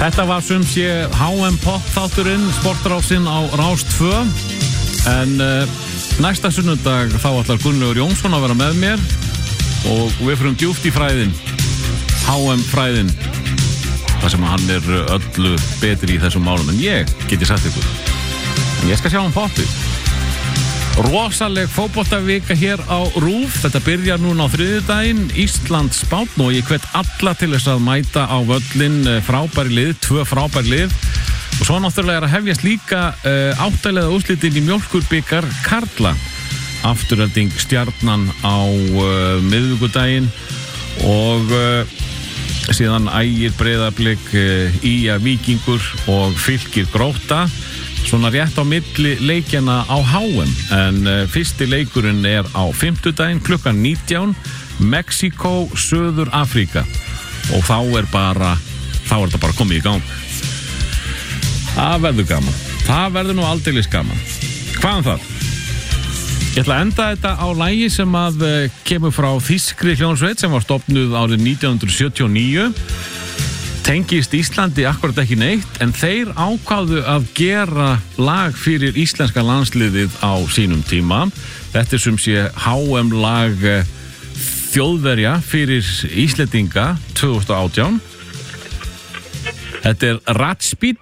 Þetta var sem sé HM Pop þátturinn, sportrásin á Rás 2. En næsta sunnudag þá ætlar Gunnlaugur Jónsson að vera með mér og við fyrum djúpt í fræðin, HM fræðin, þar sem hann öllu betri í þessum málum en ég, get ég sagt ykkur. En ég skal sjá poppið. Rosaleg fótboltavika hér á RÚV. Þetta byrjar núna á þriðjudaginn, Ísland-Spánn, og ég hvet alla til þess að mæta á völlin. Frábæri lið, 2 frábæri lið. Og svo náttúrulega að hefjast líka áttalega úrslitin í mjólkurbikar karla. Afturhelding Stjarnan á miðvikudaginn og síðan Ægir, Breiðablik, ÍA Víkingur og Fylkir Grótta. Svona rétt á milli leikjana á HM, en fyrsti leikurinn á fimmtudaginn klukkan 19, Mexíkó, Suður Afríka, og þá er þetta bara komið í gang. Það verður gaman, það verður nú aldeilis gaman. Hvað það? Ég ætla að enda þetta á lagi sem að kemur frá þýskri hljómsveit sem var stofnuð árið 1979. Tengist Íslandi akkurat ekki neitt, en þeir ákváðu að gera lag fyrir íslenska landsliðið á sínum tíma. Þetta sem sé HM lag Þjóðverja fyrir Íslendinga 2018. Þetta Ratsbít